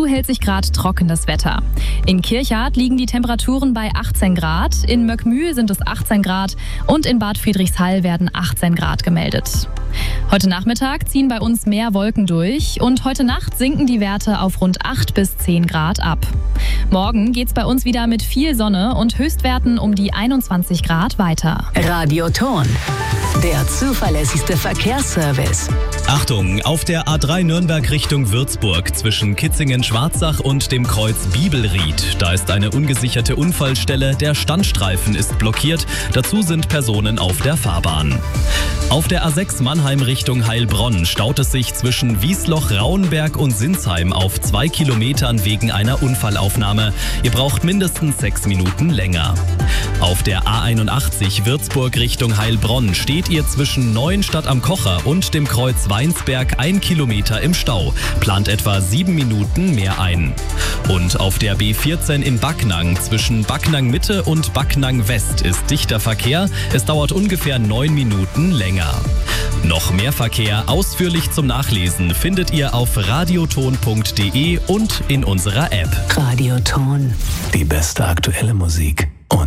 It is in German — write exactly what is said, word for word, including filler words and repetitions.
hält sich gerade trockenes Wetter. In Kirchhardt liegen die Temperaturen bei achtzehn Grad, in Möckmühl sind es achtzehn Grad und in Bad Friedrichshall werden achtzehn Grad gemeldet. Heute Nachmittag ziehen bei uns mehr Wolken durch und heute Nacht sinken die Werte auf rund acht bis zehn Grad ab. Morgen geht's bei uns wieder mit viel Sonne und Höchstwerten um die einundzwanzig Grad weiter. Radioton, der zuverlässigste Verkehrsservice. Achtung, auf der A drei Nürnberg Richtung Würzburg zwischen Kitzingen-Schwarzach und dem Kreuz Bibelried. Da ist eine ungesicherte Unfallstelle, der Standstreifen ist blockiert, dazu sind Personen auf der Fahrbahn. Auf der A sechs Mannheim Richtung Heilbronn staut es sich zwischen Wiesloch, Rauenberg und Sinsheim auf zwei Kilometern wegen einer Unfallaufnahme. Ihr braucht mindestens sechs Minuten länger. Auf der A einundachtzig Würzburg Richtung Heilbronn steht ihr zwischen Neuenstadt am Kocher und dem Kreuz Weinsberg ein Kilometer im Stau. Plant etwa sieben Minuten mehr ein. Und auf der B vierzehn in Backnang zwischen Backnang Mitte und Backnang West ist dichter Verkehr. Es dauert ungefähr neun Minuten länger. Noch mehr Verkehr ausführlich zum Nachlesen findet ihr auf radioton punkt de und in unserer App. Radioton. Die beste aktuelle Musik.